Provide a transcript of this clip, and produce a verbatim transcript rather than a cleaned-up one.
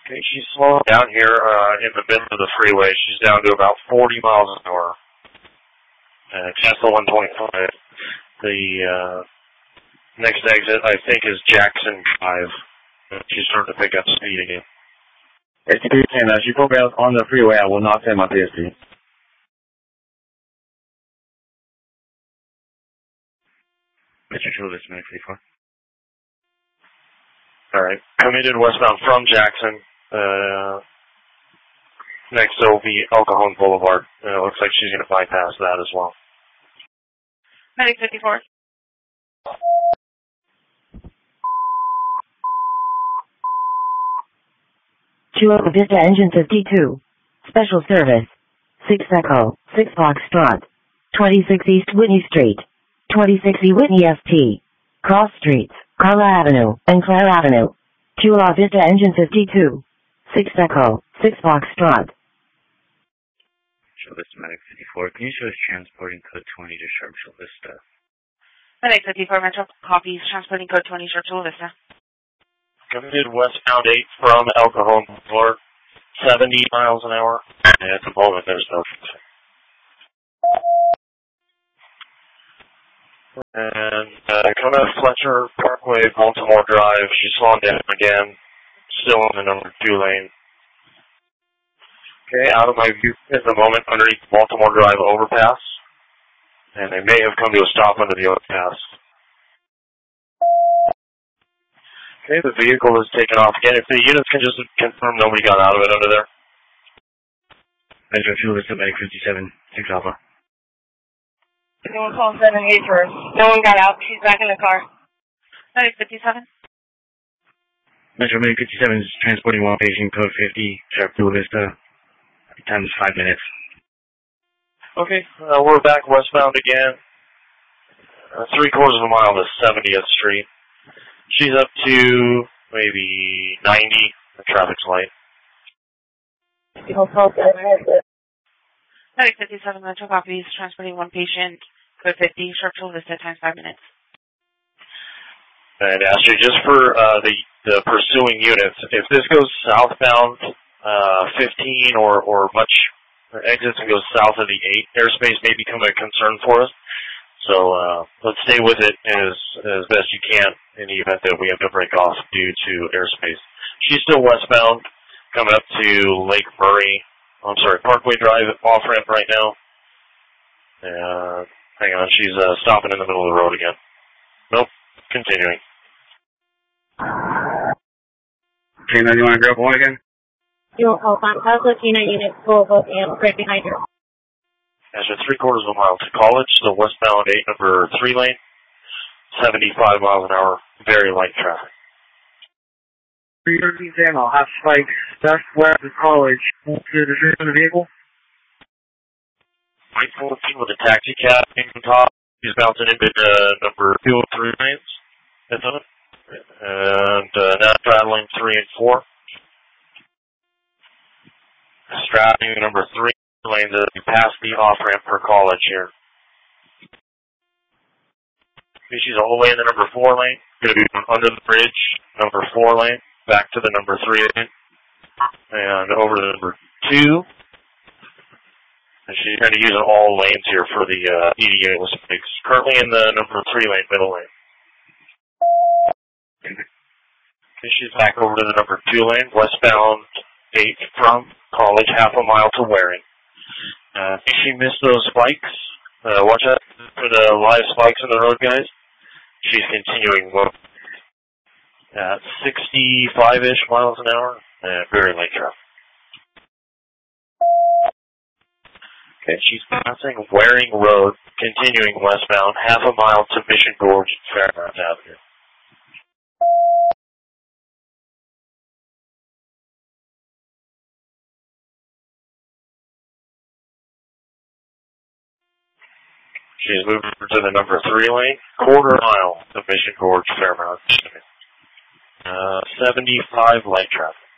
Okay, she's slowing down here uh, in the middle of the freeway. She's down to about forty miles an hour. Uh, cancel one twenty-five. The uh, next exit, I think, is Jackson Drive. She's starting to pick up speed again. H T P ten, as you pull out on the freeway, I will not send my P S P. Mister True, this is Medic fifty-four. All right, committed westbound from Jackson. Uh, next will be El Cajon Boulevard. Uh, it looks like she's going to bypass that as well. Medic fifty-four. Chula Vista Engine fifty-two. Special service. six Echo, six Foxtrot. twenty-six East Whitney Street. twenty-six E Whitney S T. Cross Streets, Carla Avenue, and Clare Avenue. Chula Vista Engine fifty-two. six Echo, six Foxtrot. Chula Vista Medic fifty-four, can you show us transporting code twenty to Sharp Chula Vista? Medic fifty-four Metro copies, transporting code twenty Sharp Chula Vista. Committed westbound eight from El Cajon Boulevard, seventy miles an hour. And at the moment, there's no. And uh, coming out of Fletcher Parkway, Baltimore Drive, she's slowing down again, still in the number two lane. Okay, out of my view at the moment underneath Baltimore Drive overpass. And they may have come to a stop under the overpass. Okay, the vehicle is taken off again. If the units can just confirm nobody got out of it under there. Metro Chula Vista Medic fifty-seven, six Alpha. No one called seven eight first. No one got out. She's back in the car. Medic fifty-seven. Metro Medic fifty-seven is transporting one patient, code fifty, Sharp Chula Vista. Time is five minutes. Okay, uh, we're back westbound again. Uh, three quarters of a mile to seventieth Street. She's up to maybe ninety, the traffic's light. Medic fifty-seven Metro copies, transporting one patient, code fifty, Sharp Chula Vista, times five minutes. And Astrid, just for uh, the, the pursuing units, if this goes southbound uh, fifteen or, or much or exits and goes south of the eight, airspace may become a concern for us. So uh, let's stay with it as as best you can in the event that we have to break off due to airspace. She's still westbound, coming up to Lake Murray. I'm sorry, Parkway Drive off ramp right now. Uh, hang on, she's uh, stopping in the middle of the road again. Nope, continuing. Tina, you want to grab one again? You'll call on Tina unit full of and right behind her. As a three quarters of a mile to College, the westbound eight number three lane, seventy-five miles an hour, very light traffic. three thirteen ten, I'll have spikes just west of College. To the street of the vehicle. White fourteen with a taxi cab on top. He's bouncing into uh, number two oh three lanes. That's on it. And uh, now straddling three and four. Straddling number three lanes as we pass the off-ramp for College here. Okay, she's all the way in the number four lane. Going to be under the bridge, number four lane, back to the number three lane, and over to the number two. And she's going to use all lanes here for the uh, E D A with spikes. Currently in the number three lane, middle lane. Okay, she's back over to the number two lane, westbound eight from College, half a mile to Waring. Uh, I think she missed those spikes. Uh, watch out for the live spikes in the road, guys. She's continuing well. At sixty-five-ish miles an hour, and very light traffic. Okay, she's passing Waring Road, continuing westbound, half a mile to Mission Gorge and Fairmount Avenue. She's moving to the number three lane, quarter mile to Mission Gorge, Fairmount Avenue. Uh, seventy-five light traffic.